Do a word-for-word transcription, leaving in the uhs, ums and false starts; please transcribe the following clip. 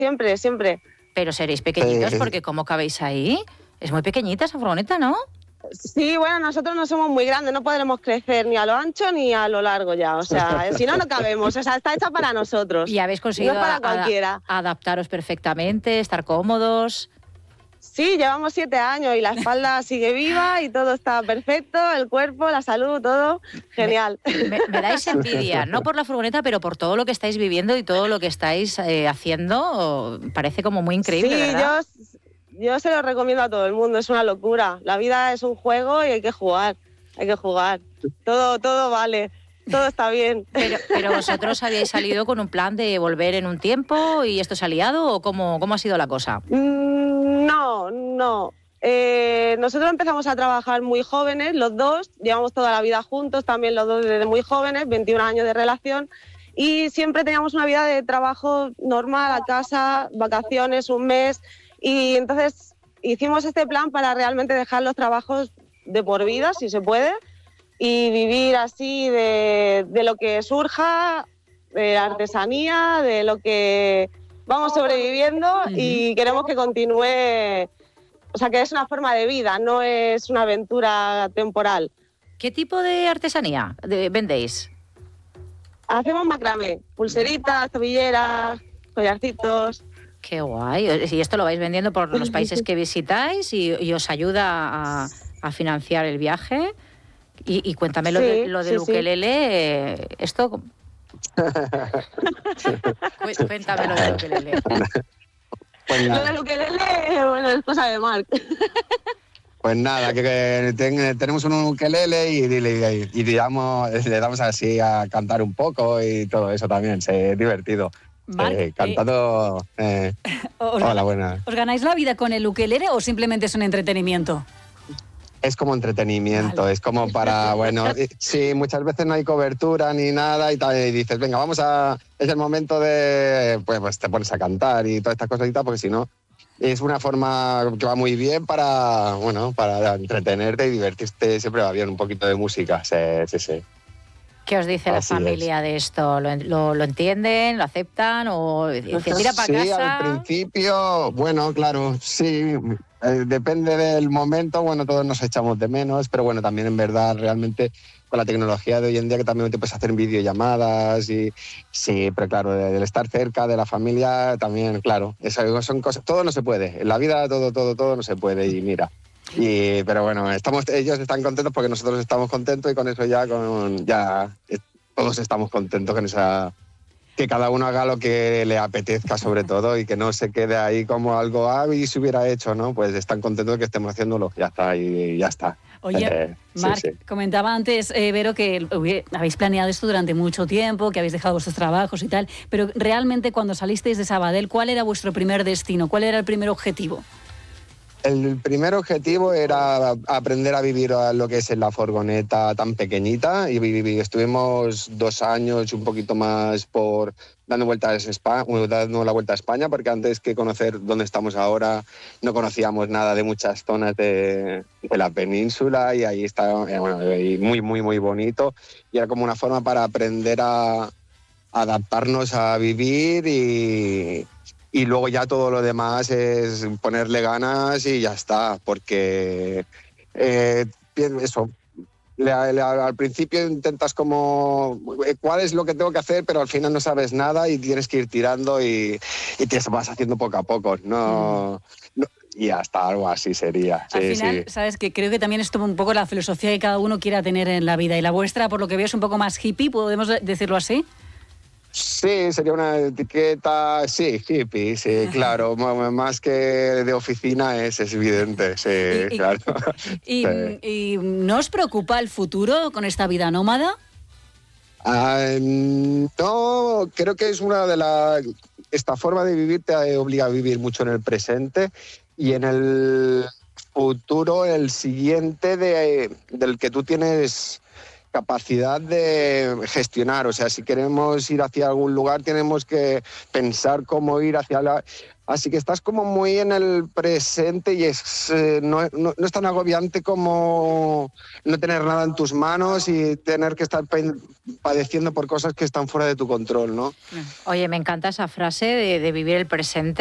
siempre, siempre. Pero seréis pequeñitos Eh, porque ¿cómo cabéis ahí? Es muy pequeñita esa furgoneta, ¿no? Sí, bueno, nosotros no somos muy grandes, no podremos crecer ni a lo ancho ni a lo largo ya. O sea, si no, no cabemos. O sea, está hecha para nosotros. Y habéis conseguido no es para a- cualquiera. a- adaptaros perfectamente, estar cómodos. Sí, llevamos siete años y la espalda sigue viva y todo está perfecto, el cuerpo, la salud, todo genial. Me, me dais envidia, no por la furgoneta, pero por todo lo que estáis viviendo y todo lo que estáis eh, haciendo. Parece como muy increíble, sí, ¿verdad? yo, yo se lo recomiendo a todo el mundo, es una locura. La vida es un juego y hay que jugar, hay que jugar. Todo, todo vale, todo está bien. Pero, pero vosotros habíais salido con un plan de volver en un tiempo y esto se ha liado, ¿o cómo, cómo ha sido la cosa? Mm, no, no. Eh, nosotros empezamos a trabajar muy jóvenes, los dos, llevamos toda la vida juntos, también los dos desde muy jóvenes, veintiún años de relación, y siempre teníamos una vida de trabajo normal, a casa, vacaciones, un mes, y entonces hicimos este plan para realmente dejar los trabajos de por vida, si se puede, y vivir así de, de lo que surja, de artesanía, de lo que vamos sobreviviendo, Uh-huh. y queremos que continúe, o sea, que es una forma de vida, no es una aventura temporal. ¿Qué tipo de artesanía de- vendéis? Hacemos macramé, pulseritas, tobilleras, collarcitos. Qué guay. Y esto lo vais vendiendo por los países que visitáis y, y os ayuda a, a financiar el viaje. Y, y cuéntame lo, Sí, de, lo del sí, sí. ukelele. eh, Esto... Cu- Cuéntame lo del ukelele. Pues Lo nada, del ukelele, bueno, es cosa de Marc. pues nada, que, que ten- tenemos un ukelele y, y, y digamos, le damos así a cantar un poco y todo eso también, se, es divertido. Marc, Eh, cantando... eh, ¿Os, hola, buenas. ¿Os ganáis la vida con el ukelele o simplemente es un entretenimiento? Es como entretenimiento, Vale. es como para, bueno, y- sí, muchas veces no hay cobertura ni nada y, tal, y dices, venga, vamos a, es el momento de, pues, pues te pones a cantar y todas estas cositas, porque si no, es una forma que va muy bien para, bueno, para entretenerte y divertirte, siempre va bien un poquito de música, sí, sí, sí. ¿Qué os dice la Así familia de esto? ¿Lo, lo, lo entienden? ¿Lo aceptan? ¿O dicen, tira para Sí, casa? al principio, bueno, claro, sí, eh, depende del momento, bueno, todos nos echamos de menos, pero bueno, también en verdad, realmente, con la tecnología de hoy en día, que también te puedes hacer videollamadas y sí, pero claro, el estar cerca de la familia también, claro, eso son cosas, todo no se puede, en la vida todo, todo, todo no se puede y mira. Y, pero bueno, estamos, ellos están contentos porque nosotros estamos contentos y con eso ya, con, ya eh, todos estamos contentos con esa... Que cada uno haga lo que le apetezca sobre todo y que no se quede ahí como algo, ah, y si hubiera hecho, ¿no? Pues están contentos de que estemos haciéndolo, ya está, y ya está. Oye, Eh, sí, Marc, sí. comentaba antes, eh, Vero, que hubie- habéis planeado esto durante mucho tiempo, que habéis dejado vuestros trabajos y tal, pero realmente cuando salisteis de Sabadell, ¿cuál era vuestro primer destino? ¿Cuál era el primer objetivo? El primer objetivo era aprender a vivir a lo que es en la furgoneta tan pequeñita y vi- vi- estuvimos dos años un poquito más por dando vueltas a España, dando la vuelta a España, porque antes que conocer dónde estamos ahora no conocíamos nada de muchas zonas de, de la península y ahí está, eh, bueno, y muy muy muy bonito y era como una forma para aprender a adaptarnos a vivir y Y luego ya todo lo demás es ponerle ganas y ya está, porque eh, eso, le- le- al principio intentas como, eh, ¿cuál es lo que tengo que hacer? Pero al final no sabes nada y tienes que ir tirando y, y te vas haciendo poco a poco, no, no- y hasta algo así sería. Al Sí, final, sí. sabes que creo que también es un poco la filosofía que cada uno quiera tener en la vida y la vuestra, por lo que veo, es un poco más hippie, ¿podemos decirlo así? Sí, sería una etiqueta, sí, hippie, sí, claro, M- más que de oficina es, es evidente, sí, Y- y- claro. ¿Y, Sí. y no os preocupa el futuro con esta vida nómada? Ah, no, creo que es una de las... Esta forma de vivir te obliga a vivir mucho en el presente y en el futuro, el siguiente de, del que tú tienes capacidad de gestionar. O sea, si queremos ir hacia algún lugar, tenemos que pensar cómo ir hacia la... Así que estás como muy en el presente y es, eh, no, no, no es tan agobiante como no tener nada en tus manos y tener que estar padeciendo por cosas que están fuera de tu control, ¿no? Oye, me encanta esa frase de, de vivir el presente.